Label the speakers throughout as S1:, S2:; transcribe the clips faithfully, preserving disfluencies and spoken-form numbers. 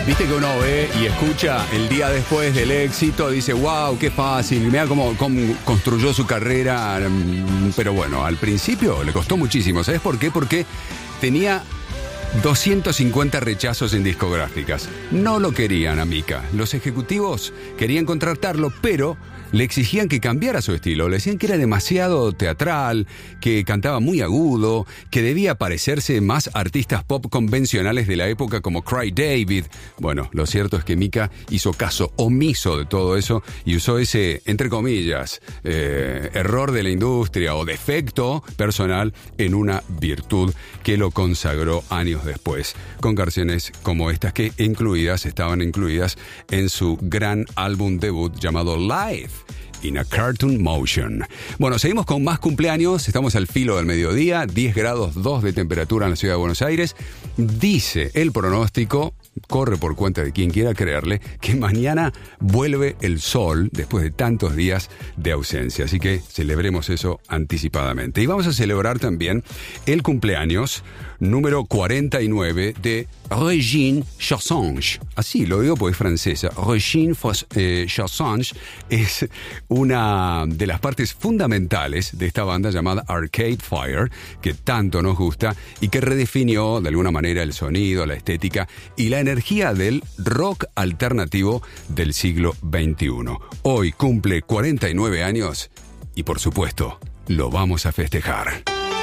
S1: Viste que uno ve y escucha el día después del éxito, dice, wow, qué fácil, mira cómo, cómo construyó su carrera. Pero bueno, al principio le costó muchísimo. ¿Sabes por qué? Porque tenía doscientos cincuenta rechazos en discográficas. No lo querían a Mika. Los ejecutivos querían contratarlo, pero le exigían que cambiara su estilo. Le decían que era demasiado teatral, que cantaba muy agudo, que debía parecerse más a artistas pop convencionales de la época como Cry David. Bueno, lo cierto es que Mika hizo caso omiso de todo eso y usó ese, entre comillas, eh, error de la industria o defecto personal en una virtud que lo consagró años después, con canciones como estas que incluidas, estaban incluidas en su gran álbum debut llamado Live in a Cartoon Motion. Bueno, seguimos con más cumpleaños. Estamos al filo del mediodía, diez grados dos de temperatura en la ciudad de Buenos Aires. Dice el pronóstico, corre por cuenta de quien quiera creerle, que mañana vuelve el sol después de tantos días de ausencia. Así que celebremos eso anticipadamente. Y vamos a celebrar también el cumpleaños número cuarenta y nueve de Regine Chassange. Así lo digo porque es francesa. Regine eh, Chassange es una de las partes fundamentales de esta banda llamada Arcade Fire, que tanto nos gusta y que redefinió de alguna manera el sonido, la estética y la energía del rock alternativo del siglo veintiuno. Hoy cumple cuarenta y nueve años y por supuesto lo vamos a festejar.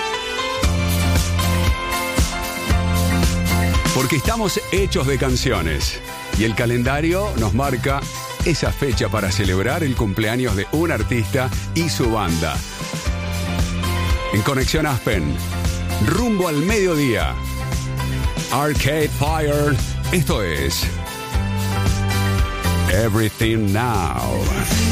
S1: Porque estamos hechos de canciones y el calendario nos marca esa fecha para celebrar el cumpleaños de un artista y su banda. En Conexión Aspen, rumbo al mediodía, Arcade Fire, esto es Everything Now.